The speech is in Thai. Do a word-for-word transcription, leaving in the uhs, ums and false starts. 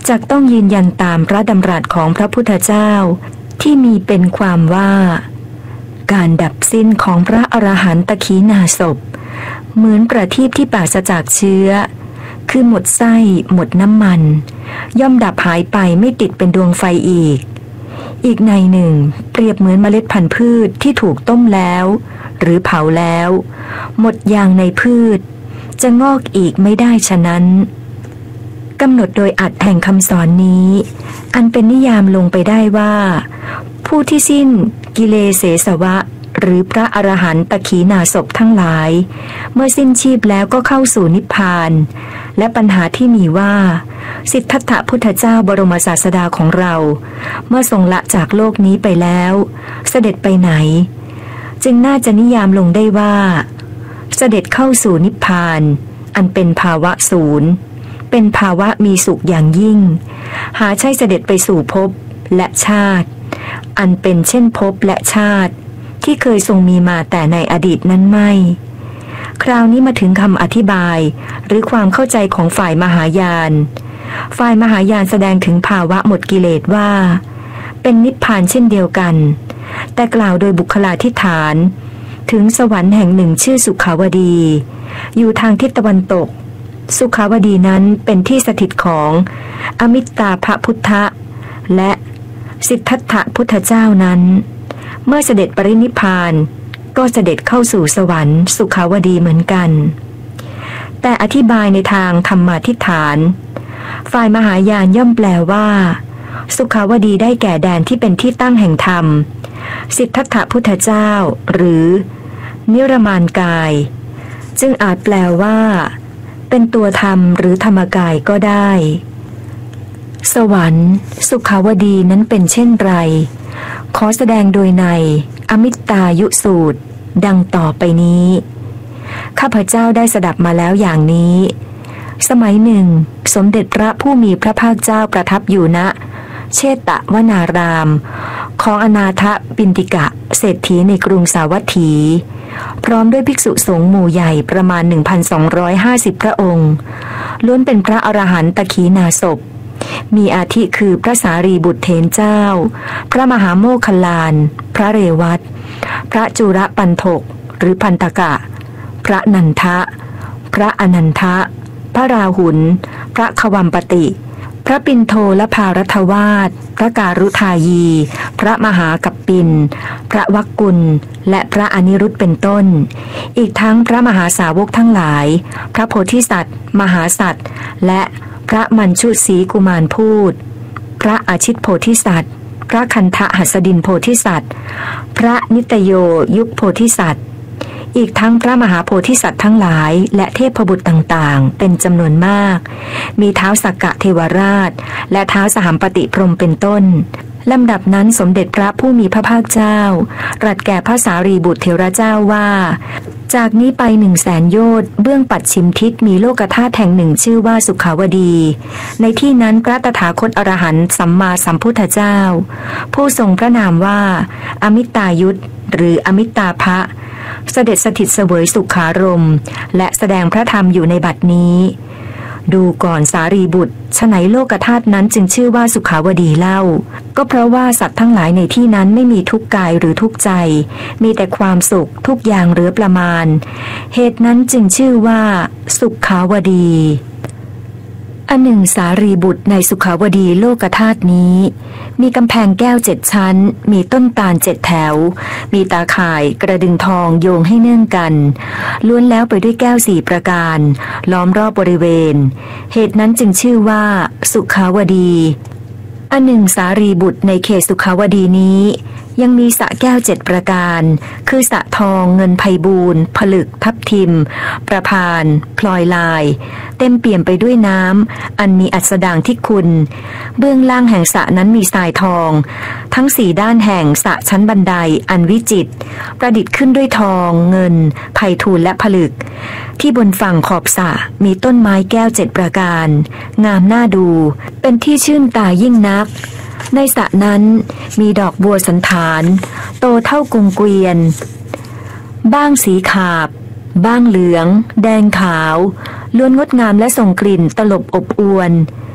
จักต้องยืนยันตามพระดำรัสของพระพุทธเจ้าที่มีเป็นความว่าการดับสิ้นของพระอรหันตขีณาสพเหมือนประทีปที่ปราศจากเชื้อคือหมดไส้หมดน้ำมันย่อมดับหายไปไม่ติดเป็นดวงไฟอีกอีกในหนึ่งเปรียบเหมือนเมล็ดพันธุ์พืชที่ถูกต้มแล้วหรือเผาแล้วหมดยางในพืชจะงอกอีกไม่ได้ฉะนั้นกำหนดโดยอัดแห่งคำสอนนี้อันเป็นนิยามลงไปได้ว่าผู้ที่สิ้นกิเลสสวะหรือพระอรหันตขีณาสพทั้งหลายเมื่อสิ้นชีพแล้วก็เข้าสู่นิพพานและปัญหาที่มีว่าสิทธัตถะพุทธเจ้าบรมศาสดาของเราเมื่อทรงละจากโลกนี้ไปแล้วเสด็จไปไหนจึงน่าจะนิยามลงได้ว่าเสด็จเข้าสู่นิพพานอันเป็นภาวะศูนย์เป็นภาวะมีสุขอย่างยิ่งหาใช่เสด็จไปสู่ภพและชาติอันเป็นเช่นภพและชาติที่เคยทรงมีมาแต่ในอดีตนั้นไม่คราวนี้มาถึงคำอธิบายหรือความเข้าใจของฝ่ายมหายานฝ่ายมหายานแสดงถึงภาวะหมดกิเลสว่าเป็นนิพพานเช่นเดียวกันแต่กล่าวโดยบุคลาธิฐานถึงสวรรค์แห่งหนึ่งชื่อสุขาวดีอยู่ทางทิศตะวันตกสุขาวดีนั้นเป็นที่สถิตของอมิตตาภพุทธะและสิทธัตถะพุทธเจ้านั้นเมื่อเสด็จปรินิพพานก็เสด็จเข้าสู่สวรรค์สุขาวดีเหมือนกันแต่อธิบายในทางธรรมาธิฐานฝ่ายมหายานย่อมแปลว่าสุขาวดีได้แก่แดนที่เป็นที่ตั้งแห่งธรรมสิทธัตถะพุทธเจ้าหรือนิรมานกายจึงอาจแปลว่าเป็นตัวธรรมหรือธรรมกายก็ได้สวรรค์สุขาวดีนั้นเป็นเช่นไรขอแสดงโดยในอมิตตายุสูตรดังต่อไปนี้ข้าพเจ้าได้สดับมาแล้วอย่างนี้สมัยหนึ่งสมเด็จพระผู้มีพระภาคเจ้าประทับอยู่ณเชตวนารามของอนาถปิณฑิกะเศรษฐีในกรุงสาวัตถีพร้อมด้วยภิกษุสงฆ์หมู่ใหญ่ประมาณ หนึ่งพันสองร้อยห้าสิบ พระองค์ล้วนเป็นพระอรหันตขีณาสพมีอาทิคือพระสารีบุตรเถรเจ้าพระมหาโมคคัลลานพระเรวัตพระจุรปันถกหรือพันตกะพระนันทะพระอนันทะพระราหุลพระขวัมปติพระปิณโทและภารัตวาสพระการุทายีพระมหากัปปินพระวักกุลและพระอนิรุตเป็นต้นอีกทั้งพระมหาสาวกทั้งหลายพระโพธิสัตว์มหาสัตว์และพระมัญชุสีกุมารพูดพระอาชิตโพธิสัตว์พระคันธหัสดินโพธิสัตว์พระนิตโยยุคโพธิสัตว์อีกทั้งพระมหาโพธิสัตว์ทั้งหลายและเทพบุตรต่างๆเป็นจำนวนมากมีท้าวสักกะเทวราชและท้าวสหัมปติพรหมเป็นต้นลำดับนั้นสมเด็จพระผู้มีพระภาคเจ้าตรัสแก่พระสารีบุตรเถระเจ้าว่าจากนี้ไปหนึ่งแสนโยชน์เบื้องปัดชิมทิศมีโลกธาตุแห่งหนึ่งชื่อว่าสุขาวดีในที่นั้นพระตถาคตอรหันต์สัมมาสัมพุทธเจ้าผู้ทรงพระนามว่าอมิตายุทธหรืออมิตาภะเสด็จสถิตเสวยสุขารมณ์และแสดงพระธรรมอยู่ในบัดนี้ดูก่อนสารีบุตรฉไนโลกธาตุนั้นจึงชื่อว่าสุขาวดีเล่าก็เพราะว่าสัตว์ทั้งหลายในที่นั้นไม่มีทุกข์กายหรือทุกข์ใจมีแต่ความสุขทุกอย่างเหลือประมาณเหตุนั้นจึงชื่อว่าสุขาวดีอันหนึ่งสารีบุตรในสุขาวดีโลกธาตุนี้มีกำแพงแก้วเจ็ดชั้นมีต้นตาลเจ็ดแถวมีตาข่ายกระดึงทองโยงให้เนื่องกันล้วนแล้วไปด้วยแก้วสี่ประการล้อมรอบบริเวณเหตุนั้นจึงชื่อว่าสุขาวดีอันหนึ่งสารีบุตรในเขตสุขาวดีนี้ยังมีสระแก้วเจ็ดประการคือสระทองเงินไพบูลย์ผลึกทับทิมประพานพลอยลายเต็มเปี่ยมไปด้วยน้ำอันมีอัสดางที่คุณเบื้องล่างแห่งสระนั้นมีทรายทองทั้งสี่ด้านแห่งสระชั้นบันไดอันวิจิตรประดิษฐ์ขึ้นด้วยทองเงินไพฑูรย์และผลึกที่บนฝั่งขอบสระมีต้นไม้แก้วเจ็ดประการงามน่าดูเป็นที่ชื่นตายิ่งนักในสระนั้นมีดอกบัวสันฐานโตเท่ากุงเกวียนบ้างสีขาบบ้างเหลืองแดงขาวล้วนงดงามและส่งกลิ่นตลบอบอวล